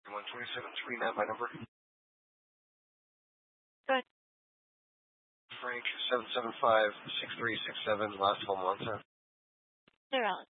12739, my number. Good. Frank, 775-6367, last home onset. They're out.